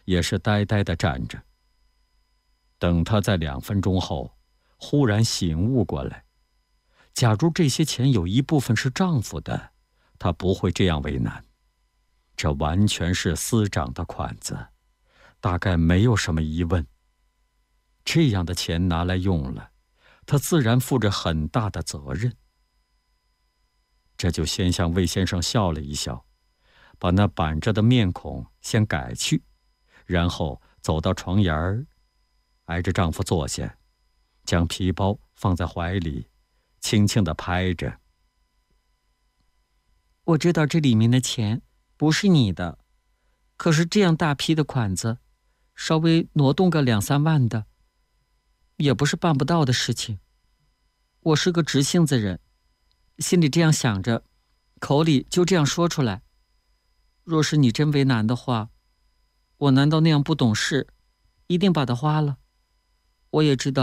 也是呆呆地站着。等他在2分钟后忽然醒悟过来，假如这些钱有一部分是丈夫的，他不会这样为难。这完全是司长的款子，大概没有什么疑问。这样的钱拿来用了，他自然负着很大的责任。这就先向魏先生笑了一笑，把那板着的面孔先改去，然后走到床沿儿，挨着丈夫坐下，将皮包放在怀里，轻轻地拍着。 我知道这里面的钱不是你的，可是这样大批的款子，稍微挪动个2、3万的，也不是办不到的事情。我是个直性子人，心里这样想着，口里就这样说出来。若是你真为难的话，我难道那样不懂事，一定把它花了？我也知道